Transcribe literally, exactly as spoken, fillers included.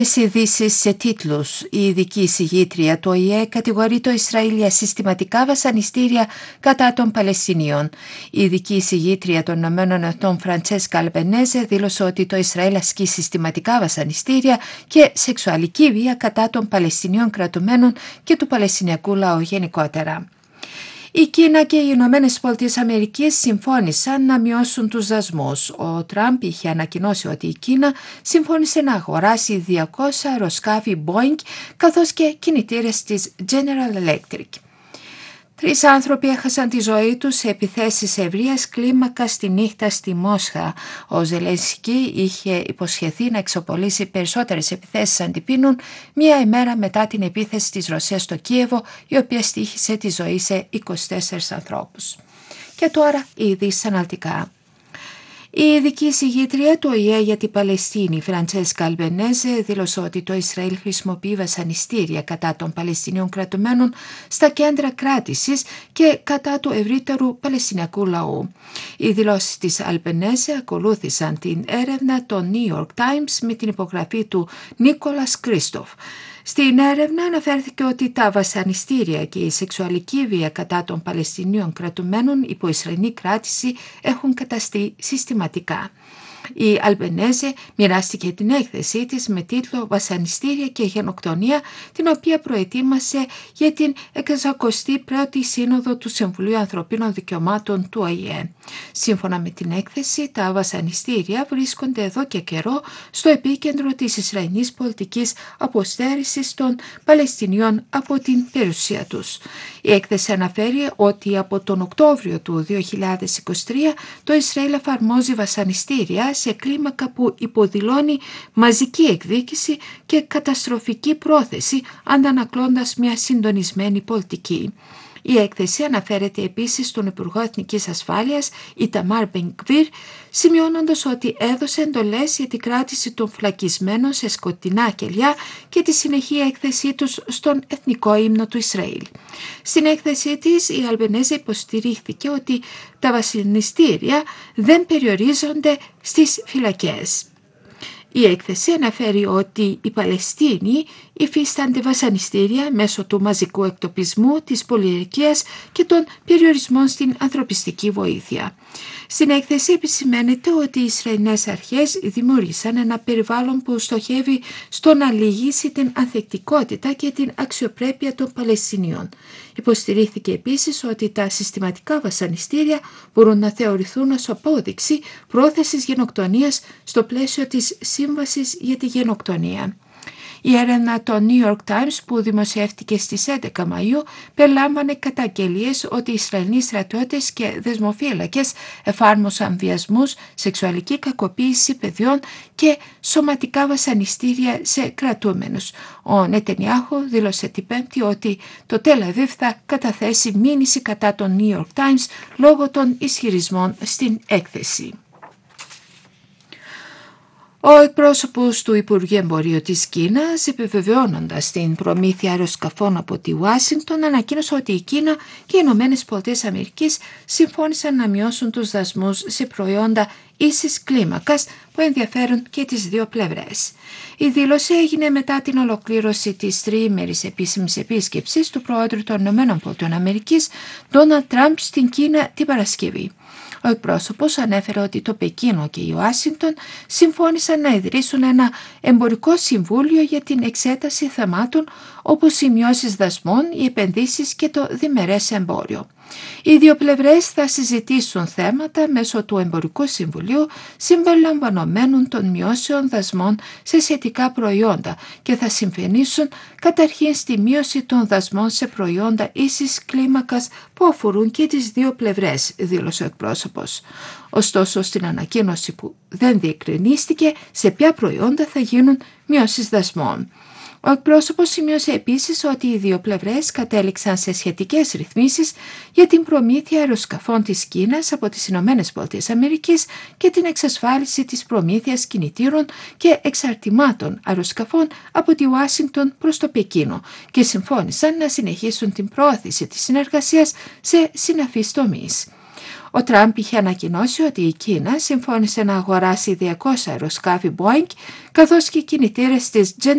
Ειδήσεις σε τίτλους. Η ειδική εισηγήτρια του Ο Η Ε κατηγορεί το Ισραήλ για συστηματικά βασανιστήρια κατά των Παλαιστινίων. Η ειδική εισηγήτρια των Ηνωμένων Εθνών Φραντσέσκα Αλμπενέζε δήλωσε ότι το Ισραήλ ασκεί συστηματικά βασανιστήρια και σεξουαλική βία κατά των Παλαιστινίων κρατουμένων και του Παλαιστινιακού λαού γενικότερα. Η Κίνα και οι Ηνωμένες Πολιτείες Αμερικής συμφώνησαν να μειώσουν τους δασμούς. Ο Τραμπ είχε ανακοινώσει ότι η Κίνα συμφώνησε να αγοράσει διακόσια αεροσκάφη Boeing καθώς και κινητήρες της General Electric. Τρεις άνθρωποι έχασαν τη ζωή τους σε επιθέσεις ευρείας κλίμακας τη νύχτα στη Μόσχα. Ο Ζελένσκι είχε υποσχεθεί να εξοπολίσει περισσότερες επιθέσεις αντιπίνων μία ημέρα μετά την επίθεση της Ρωσίας στο Κίεβο, η οποία στοίχησε τη ζωή σε είκοσι τέσσερις ανθρώπους. Και τώρα οι ειδήσεις αναλυτικά. Η ειδική εισηγήτρια του Ο Η Ε για την Παλαιστίνη, Φραντσέσκα Αλμπενέζε, δήλωσε ότι το Ισραήλ χρησιμοποιεί βασανιστήρια κατά των Παλαιστινίων κρατουμένων στα κέντρα κράτησης και κατά του ευρύτερου Παλαιστινιακού λαού. Οι δηλώσεις της Αλμπενέζε ακολούθησαν την έρευνα των New York Times με την υπογραφή του Νίκολας Κρίστοφ. Στην έρευνα αναφέρθηκε ότι τα βασανιστήρια και η σεξουαλική βία κατά των Παλαιστινίων κρατουμένων υπό Ισραηλινή κράτηση έχουν καταστεί συστηματικά. Η Αλμπενέζε μοιράστηκε την έκθεσή της με τίτλο «Βασανιστήρια και γενοκτονία», την οποία προετοίμασε για την εξακοστή πρώτη Σύνοδο του Συμβουλίου Ανθρωπίνων Δικαιωμάτων του Ο Η Ε. Σύμφωνα με την έκθεση, τα βασανιστήρια βρίσκονται εδώ και καιρό στο επίκεντρο της Ισραηλινής πολιτικής αποστέρησης των Παλαιστινίων από την περιουσία τους. Η έκθεση αναφέρει ότι από τον Οκτώβριο του δύο χιλιάδες είκοσι τρία το Ισραήλ εφαρμόζει βασανιστήρια σε κλίμακα που υποδηλώνει μαζική εκδίκηση και καταστροφική πρόθεση, αντανακλώντας μια συντονισμένη πολιτική. Η έκθεση αναφέρεται επίσης στον Υπουργό Εθνικής Ασφάλειας Ιταμάρ Μπεν-Γκβίρ, σημειώνοντας ότι έδωσε εντολές για την κράτηση των φυλακισμένων σε σκοτεινά κελιά και τη συνεχή έκθεσή τους στον εθνικό ύμνο του Ισραήλ. Στην έκθεσή της, η Αλμπενέζε υποστηρίχθηκε ότι τα βασανιστήρια δεν περιορίζονται στις φυλακές. Η έκθεση αναφέρει ότι οι Παλαιστίνοι υφίστανται βασανιστήρια μέσω του μαζικού εκτοπισμού, της πολυεργίας και των περιορισμών στην ανθρωπιστική βοήθεια. Στην έκθεση επισημαίνεται ότι οι Ισραηλινές αρχές δημιούργησαν ένα περιβάλλον που στοχεύει στο να λυγίσει την ανθεκτικότητα και την αξιοπρέπεια των Παλαιστινίων. Υποστηρίχθηκε επίσης ότι τα συστηματικά βασανιστήρια μπορούν να θεωρηθούν ως απόδειξη πρόθεσης γενοκτονίας στο πλαίσιο της Σύμβασης για τη Γενοκτονία. Η έρευνα των New York Times που δημοσιεύτηκε στις έντεκα Μαΐου περιλάμβανε καταγγελίες ότι οι Ισραηλοί στρατιώτες και δεσμοφύλακες εφάρμοσαν βιασμούς, σεξουαλική κακοποίηση παιδιών και σωματικά βασανιστήρια σε κρατούμενους. Ο Νετανιάχου δήλωσε την Πέμπτη ότι το Τελ Αβίβ θα καταθέσει μήνυση κατά των New York Times λόγω των ισχυρισμών στην έκθεση. Ο εκπρόσωπος του Υπουργείου Εμπορίου της Κίνας, επιβεβαιώνοντας την προμήθεια αεροσκαφών από τη Ουάσιγκτον, ανακοίνωσε ότι η Κίνα και οι Ηνωμένες Πολιτείες Αμερικής συμφώνησαν να μειώσουν τους δασμούς σε προϊόντα ίσης κλίμακας που ενδιαφέρουν και τις δύο πλευρές. Η δήλωση έγινε μετά την ολοκλήρωση της τριήμερης επίσημης επίσκεψης του Προέδρου των Ηνωμένων Πολιτειών Αμερικής, Ντόναλντ Τραμπ, στην Κίνα την Παρασκευή. Ο εκπρόσωπος ανέφερε ότι το Πεκίνο και η Ουάσιγκτον συμφώνησαν να ιδρύσουν ένα εμπορικό συμβούλιο για την εξέταση θεμάτων όπως οι μειώσεις δασμών, οι επενδύσεις και το διμερές εμπόριο. Οι δύο πλευρές θα συζητήσουν θέματα μέσω του Εμπορικού Συμβουλίου συμπεριλαμβανομένων των μειώσεων δασμών σε σχετικά προϊόντα και θα συμφωνήσουν καταρχήν στη μείωση των δασμών σε προϊόντα ίσης κλίμακας που αφορούν και τις δύο πλευρές, δήλωσε ο εκπρόσωπος. Ωστόσο, στην ανακοίνωση που δεν διευκρινίστηκε σε ποια προϊόντα θα γίνουν μειώσεις δασμών. Ο εκπρόσωπος σημείωσε επίσης ότι οι δύο πλευρές κατέληξαν σε σχετικές ρυθμίσεις για την προμήθεια αεροσκαφών της Κίνας από τις Ηνωμένες Πολιτείες Αμερικής και την εξασφάλιση της προμήθειας κινητήρων και εξαρτημάτων αεροσκαφών από τη Ουάσιγκτον προς το Πεκίνο και συμφώνησαν να συνεχίσουν την προώθηση της συνεργασίας σε συναφείς τομείς. Ο Τραμπ είχε ανακοινώσει ότι η Κίνα συμφώνησε να αγοράσει διακόσια αεροσκάφη Boeing καθώς και κινητήρες της General